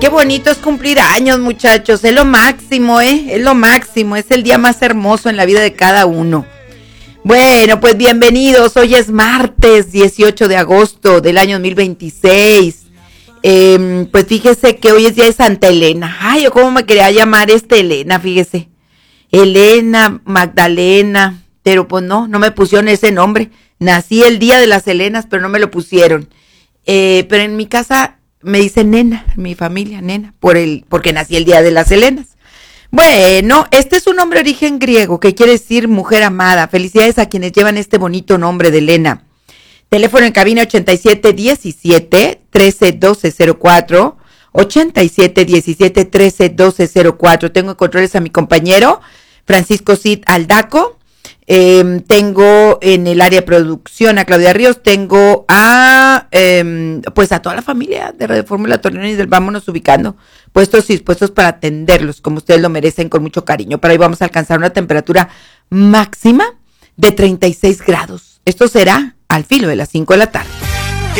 qué bonito es cumplir años, muchachos. Es lo máximo, ¿eh? Es lo máximo. Es el día más hermoso en la vida de cada uno. Bueno, pues bienvenidos. Hoy es martes 18 de agosto del año 2026. Pues fíjese que hoy es día de Santa Elena. Ay, yo cómo me quería llamar Elena, fíjese. Elena, Magdalena. Pero pues no me pusieron ese nombre. Nací el día de las Helenas, pero no me lo pusieron. Pero en mi casa me dicen nena, mi familia, nena, porque nací el día de las Helenas. Bueno, este es un nombre de origen griego que quiere decir mujer amada. Felicidades a quienes llevan este bonito nombre de Elena. Teléfono en cabina 8717-131204, 8717-131204. Tengo en controles a mi compañero Francisco Cid Aldaco. Tengo en el área de producción a Claudia Ríos, tengo pues a toda la familia de Radio Fórmula Torreón y del Vámonos Ubicando, puestos y dispuestos para atenderlos como ustedes lo merecen con mucho cariño. Para hoy vamos a alcanzar una temperatura máxima de 36 grados. Esto será al filo de las 5 de la tarde.